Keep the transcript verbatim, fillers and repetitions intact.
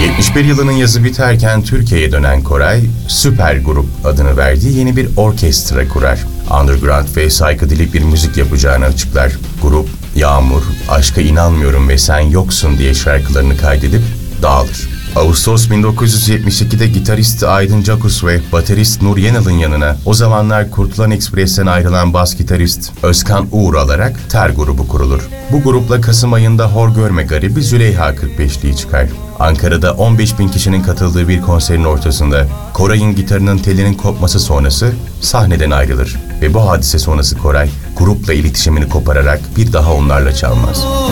yetmiş bir yılının yazı biterken Türkiye'ye dönen Koray, Süper Grup adını verdiği yeni bir orkestra kurar. Underground ve psychedelic bir müzik yapacağını açıklar. Grup, Yağmur, Aşka İnanmıyorum ve Sen Yoksun diye şarkılarını kaydedip dağılır. Ağustos bin dokuz yüz yetmiş ikide gitarist Aydın Cakus ve baterist Nur Yenal'ın yanına o zamanlar Kurtulan Ekspres'ten ayrılan bas gitarist Özkan Uğur alarak Ter grubu kurulur. Bu grupla Kasım ayında Hor Görme Garibi Züleyha kırk beşliği çıkar. Ankara'da on beş bin kişinin katıldığı bir konserin ortasında Koray'ın gitarının telinin kopması sonrası sahneden ayrılır ve bu hadise sonrası Koray grupla iletişimini kopararak bir daha onlarla çalmaz.